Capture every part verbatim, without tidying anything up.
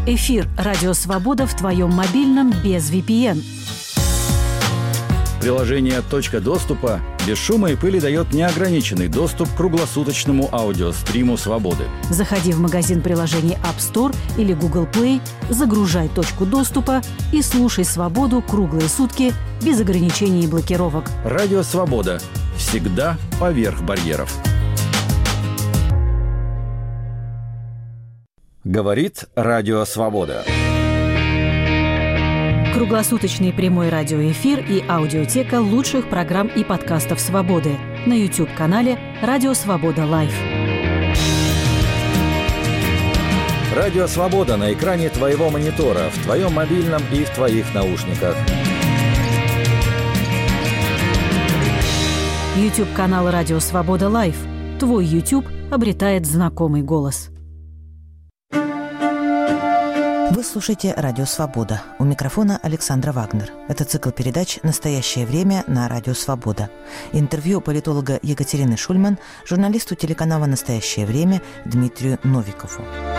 Эфир «Радио Свобода» в твоем мобильном без ви пи эн. Приложение «Точка доступа» без шума и пыли дает неограниченный доступ к круглосуточному аудиостриму «Свободы». Заходи в магазин приложений App Store или Google Play, загружай «Точку доступа» и слушай «Свободу» круглые сутки без ограничений и блокировок. Радио «Свобода». Всегда поверх барьеров. Говорит Радио Свобода. Круглосуточный прямой радиоэфир и аудиотека лучших программ и подкастов «Свободы» на YouTube-канале «Радио Свобода Лайв». Радио Свобода на экране твоего монитора, в твоем мобильном и в твоих наушниках. YouTube-канал «Радио Свобода Лайв». Твой YouTube обретает знакомый голос. Вы слушаете «Радио Свобода». У микрофона Александра Вагнер. Это цикл передач «Настоящее время» на «Радио Свобода». Интервью политолога Екатерины Шульман журналисту телеканала «Настоящее время» Дмитрию Новикову.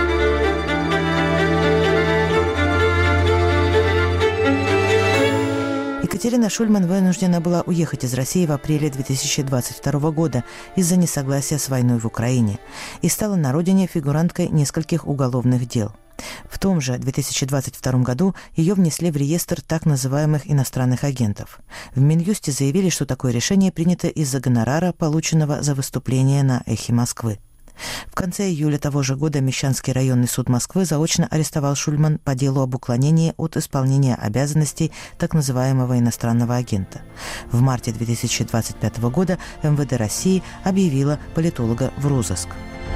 Екатерина Шульман вынуждена была уехать из России в апреле две тысячи двадцать второго года из-за несогласия с войной в Украине и стала на родине фигуранткой нескольких уголовных дел. В том же две тысячи двадцать втором году ее внесли в реестр так называемых иностранных агентов. В Минюсте заявили, что такое решение принято из-за гонорара, полученного за выступление на «Эхе Москвы». В конце июля того же года Мещанский районный суд Москвы заочно арестовал Шульман по делу об уклонении от исполнения обязанностей так называемого иностранного агента. В марте две тысячи двадцать пятого года эм вэ дэ России объявило политолога в розыск.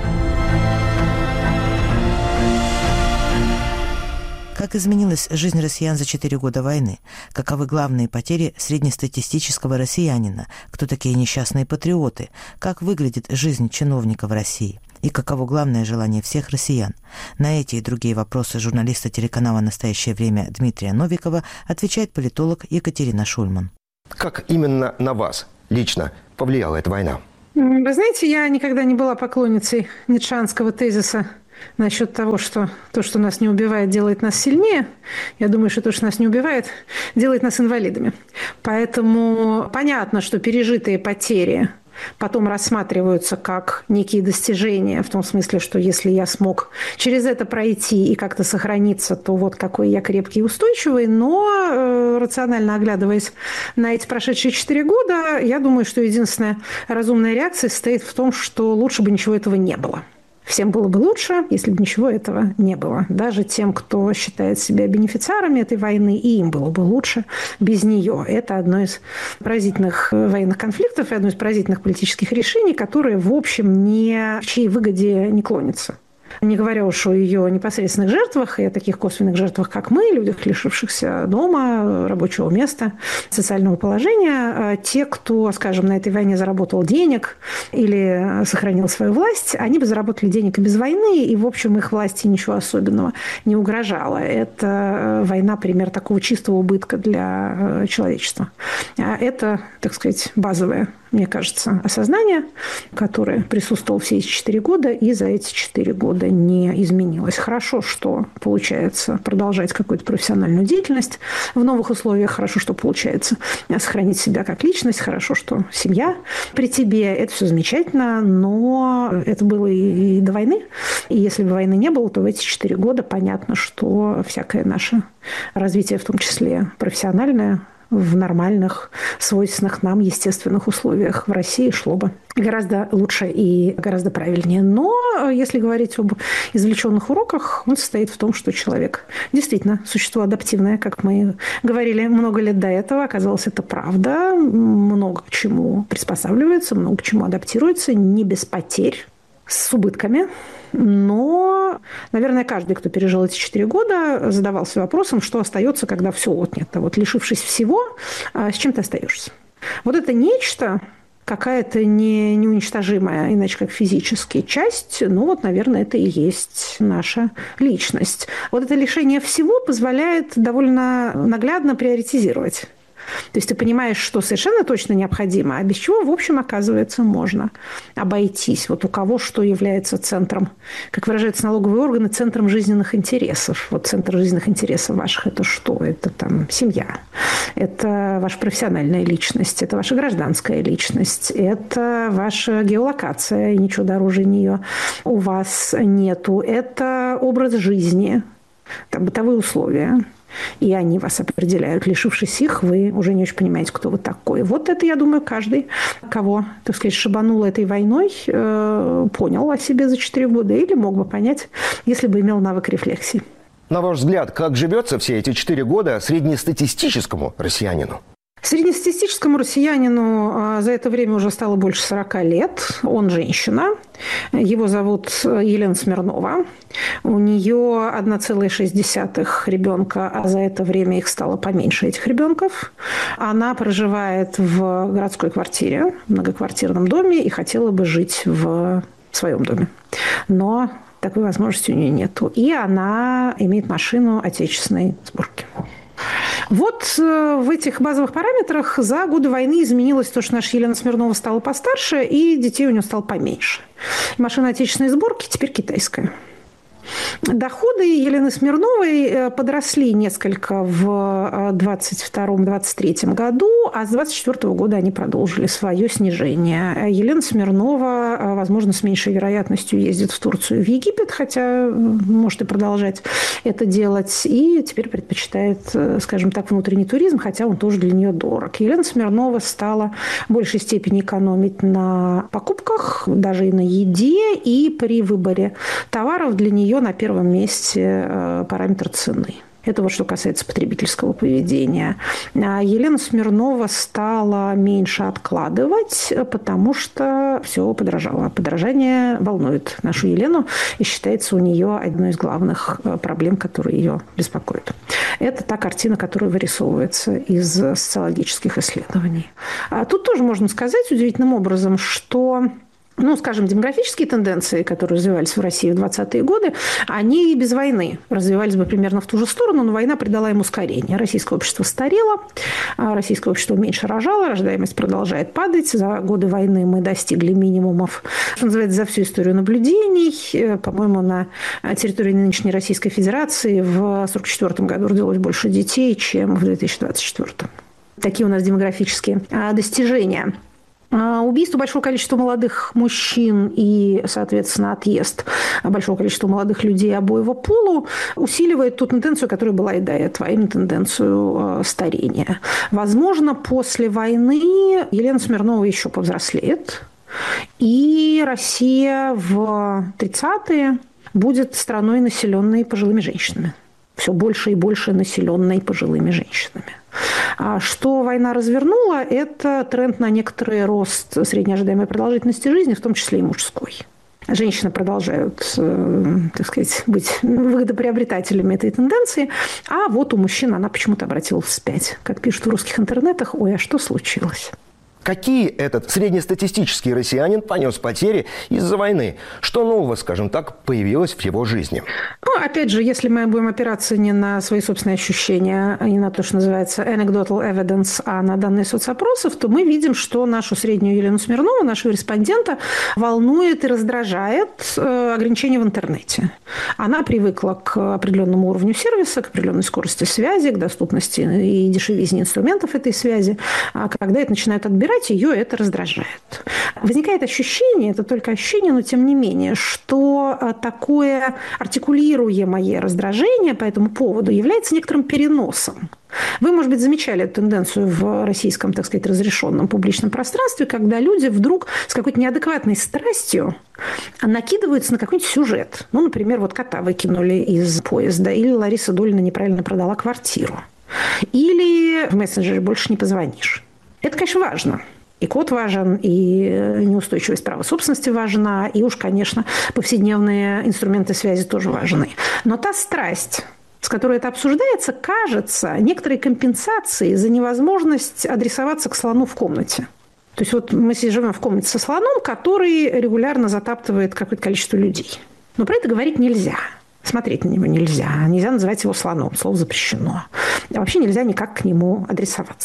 Как изменилась жизнь россиян за четыре года войны? Каковы главные потери среднестатистического россиянина? Кто такие несчастные патриоты? Как выглядит жизнь чиновника в России? И каково главное желание всех россиян? На эти и другие вопросы журналиста телеканала «Настоящее время» Дмитрия Новикова отвечает политолог Екатерина Шульман. Как именно на вас лично повлияла эта война? Вы знаете, я никогда не была поклонницей ницшеанского тезиса насчет того, что то, что нас не убивает, делает нас сильнее. Я думаю, что то, что нас не убивает, делает нас инвалидами. Поэтому понятно, что пережитые потери потом рассматриваются как некие достижения, в том смысле, что если я смог через это пройти и как-то сохраниться, то вот какой я крепкий и устойчивый. Но э, рационально оглядываясь на эти прошедшие четыре года, я думаю, что единственная разумная реакция состоит в том, что лучше бы ничего этого не было. Всем было бы лучше, если бы ничего этого не было. Даже тем, кто считает себя бенефициарами этой войны, и им было бы лучше без нее. Это одно из поразительных военных конфликтов и одно из поразительных политических решений, которые, в общем, ни в чьей выгоде не клонятся. Не говоря уж о ее непосредственных жертвах и о таких косвенных жертвах, как мы, людях, лишившихся дома, рабочего места, социального положения. Те, кто, скажем, на этой войне заработал денег или сохранил свою власть, они бы заработали денег и без войны, и, в общем, их власти ничего особенного не угрожало. Это война, пример такого чистого убытка для человечества. Это, так сказать, базовое, мне кажется, осознание, которое присутствовало все эти четыре года и за эти четыре года не изменилось. Хорошо, что получается продолжать какую-то профессиональную деятельность в новых условиях. Хорошо, что получается сохранить себя как личность. Хорошо, что семья при тебе. Это все замечательно, но это было и до войны. И если бы войны не было, то в эти четыре года понятно, что всякое наше развитие, в том числе профессиональное, в нормальных, свойственных нам естественных условиях в России шло бы гораздо лучше и гораздо правильнее. Но если говорить об извлеченных уроках, он состоит в том, что человек действительно существо адаптивное, как мы говорили много лет до этого. Оказалось, это правда. Много к чему приспосабливается, много к чему адаптируется, не без потерь, с убытками. Но, наверное, каждый, кто пережил эти четыре года, задавался вопросом, что остается, когда все отнято. Вот лишившись всего, с чем ты остаешься? Вот это нечто, какая-то не, неуничтожимая, иначе как физически, часть, ну вот, наверное, это и есть наша личность. Вот это лишение всего позволяет довольно наглядно приоритизировать. То есть ты понимаешь, что совершенно точно необходимо, а без чего, в общем, оказывается, можно обойтись. Вот у кого что является центром, как выражаются налоговые органы, центром жизненных интересов. Вот центр жизненных интересов ваших – это что? Это там семья, это ваша профессиональная личность, это ваша гражданская личность, это ваша геолокация, и ничего дороже нее у вас нету. Это образ жизни, там, бытовые условия. И они вас определяют. Лишившись их, вы уже не очень понимаете, кто вы такой. Вот это, я думаю, каждый, кого, так сказать, шибануло этой войной, э, понял о себе за четыре года или мог бы понять, если бы имел навык рефлексии. На ваш взгляд, как живется все эти четыре года среднестатистическому россиянину? Среднестатистическому россиянину за это время уже стало больше сорока лет. Он женщина. Его зовут Елена Смирнова. У нее одна целая шесть десятых ребенка, а за это время их стало поменьше, этих ребенков. Она проживает в городской квартире, в многоквартирном доме и хотела бы жить в своем доме. Но такой возможности у нее нету. И она имеет машину отечественной сборки. Вот в этих базовых параметрах за годы войны изменилось то, что наша Елена Смирнова стала постарше, и детей у нее стало поменьше. Машина отечественной сборки теперь китайская. Доходы Елены Смирновой подросли несколько в двадцать втором - двадцать третьем году, а с двадцать четвёртого года они продолжили свое снижение. Елена Смирнова, возможно, с меньшей вероятностью ездит в Турцию и в Египет, хотя может и продолжать это делать, и теперь предпочитает, скажем так, внутренний туризм, хотя он тоже для нее дорог. Елена Смирнова стала в большей степени экономить на покупках, даже и на еде, и при выборе товаров для нее на первом месте параметр цены. Это вот что касается потребительского поведения. Елена Смирнова стала меньше откладывать, потому что все подорожало. Подорожание волнует нашу Елену и считается у нее одной из главных проблем, которые ее беспокоят. Это та картина, которая вырисовывается из социологических исследований. Тут тоже можно сказать удивительным образом, что... Ну, скажем, демографические тенденции, которые развивались в России в двадцатые годы, они и без войны развивались бы примерно в ту же сторону, но война придала им ускорение. Российское общество старело, российское общество меньше рожало, рождаемость продолжает падать. За годы войны мы достигли минимумов, что называется, за всю историю наблюдений. По-моему, на территории нынешней Российской Федерации в сорок четвёртом году родилось больше детей, чем в две тысячи двадцать четвёртом. Такие у нас демографические достижения. Убийство большого количества молодых мужчин и, соответственно, отъезд большого количества молодых людей обоего пола усиливает ту тенденцию, которая была и до этого, а именно тенденцию старения. Возможно, после войны Елена Смирнова еще повзрослеет, и Россия в тридцатые будет страной, населенной пожилыми женщинами. Все больше и больше населенной пожилыми женщинами. А что война развернула, это тренд на некоторый рост средней ожидаемой продолжительности жизни, в том числе и мужской. Женщины продолжают, так сказать, быть выгодоприобретателями этой тенденции, а вот у мужчин она почему-то обратилась вспять. Как пишут в русских интернетах, ой, а что случилось? Какие этот среднестатистический россиянин понес потери из-за войны? Что нового, скажем так, появилось в его жизни? Ну, опять же, если мы будем опираться не на свои собственные ощущения, а не на то, что называется anecdotal evidence, а на данные соцопросов, то мы видим, что нашу среднюю Елену Смирнову, нашего респондента, волнует и раздражает ограничения в интернете. Она привыкла к определенному уровню сервиса, к определенной скорости связи, к доступности и дешевизне инструментов этой связи. А когда это начинает отбирать, ее это раздражает. Возникает ощущение, это только ощущение, но тем не менее, что такое артикулируемое раздражение по этому поводу является некоторым переносом. Вы, может быть, замечали эту тенденцию в российском, так сказать, разрешенном публичном пространстве, когда люди вдруг с какой-то неадекватной страстью накидываются на какой-нибудь сюжет. Ну, например, вот кота выкинули из поезда, или Лариса Долина неправильно продала квартиру, или в мессенджере больше не позвонишь. Это, конечно, важно. И код важен, и неустойчивость права собственности важна, и уж, конечно, повседневные инструменты связи тоже важны. Но та страсть, с которой это обсуждается, кажется некоторой компенсацией за невозможность адресоваться к слону в комнате. То есть вот мы живем в комнате со слоном, который регулярно затаптывает какое-то количество людей. Но про это говорить нельзя. Смотреть на него нельзя. Нельзя называть его слоном. Слово запрещено. А вообще нельзя никак к нему адресоваться.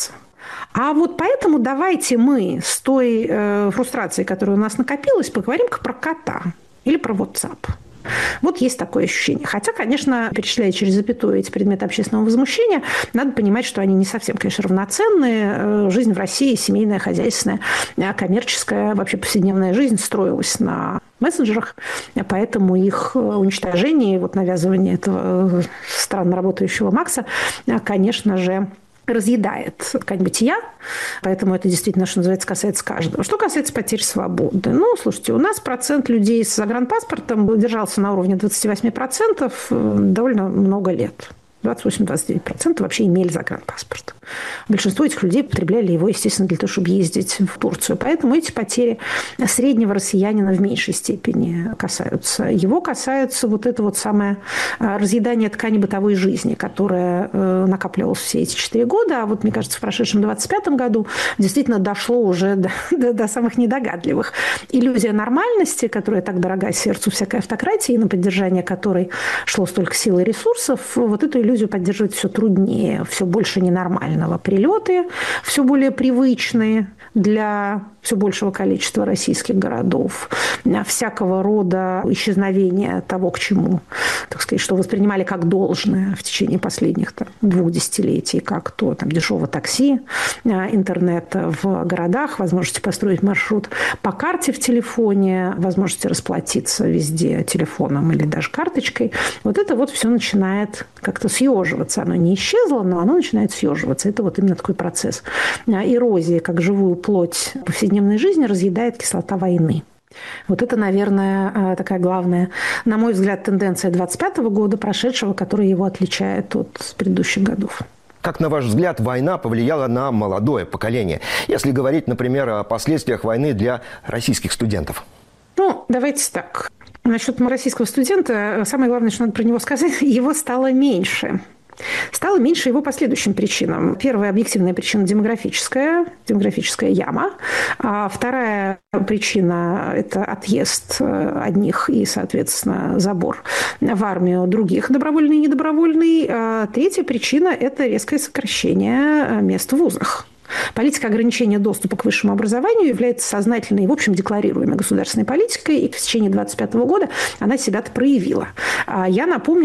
А вот поэтому давайте мы с той э, фрустрацией, которая у нас накопилась, поговорим-ка про кота или про WhatsApp. Вот есть такое ощущение. Хотя, конечно, перечисляя через запятую эти предметы общественного возмущения, надо понимать, что они не совсем, конечно, равноценные. Жизнь в России, семейная, хозяйственная, коммерческая, вообще повседневная жизнь строилась на мессенджерах, поэтому их уничтожение, вот навязывание этого странно работающего Макса, конечно же, разъедает ткань бытия, поэтому это действительно, что называется, касается каждого. Что касается потерь свободы. Ну, слушайте, у нас процент людей с загранпаспортом держался на уровне двадцать восемь процентов довольно много лет. двадцать восемь - двадцать девять процентов вообще имели загранпаспорт. Большинство этих людей потребляли его, естественно, для того, чтобы ездить в Турцию. Поэтому эти потери среднего россиянина в меньшей степени касаются. Его касается вот это вот самое разъедание ткани бытовой жизни, которое накапливалось все эти четыре года. А вот, мне кажется, в прошедшем двадцать пятом году действительно дошло уже до, до, до самых недогадливых. Иллюзия нормальности, которая так дорога сердцу всякой автократии, на поддержание которой шло столько сил и ресурсов, вот эту иллюзию поддерживать все труднее, все больше ненормального. Прилеты все более привычные для все большего количества российских городов, всякого рода исчезновения того, к чему, так сказать, что воспринимали как должное в течение последних там, двух десятилетий, как то там, дешевого такси, интернета в городах, возможности построить маршрут по карте в телефоне, возможности расплатиться везде телефоном или даже карточкой. Вот это вот все начинает как-то съеживаться. Оно не исчезло, но оно начинает съеживаться. Это вот именно такой процесс эрозии, как живую плоть повседневной жизни разъедает кислота войны. Вот это, наверное, такая главная, на мой взгляд, тенденция двадцать пятого года, прошедшего, которая его отличает от предыдущих годов. Как, на ваш взгляд, война повлияла на молодое поколение? Если говорить, например, о последствиях войны для российских студентов. Ну, давайте так. Насчет российского студента, самое главное, что надо про него сказать, его стало меньше. Стало меньше его по следующим причинам. Первая объективная причина – демографическая, демографическая яма. А вторая причина – это отъезд одних и, соответственно, забор в армию других, добровольный и недобровольный. А третья причина – это резкое сокращение мест в вузах. Политика ограничения доступа к высшему образованию является сознательной и, в общем, декларируемой государственной политикой, и в течение двадцать пятого года она себя-то проявила. Я напомню,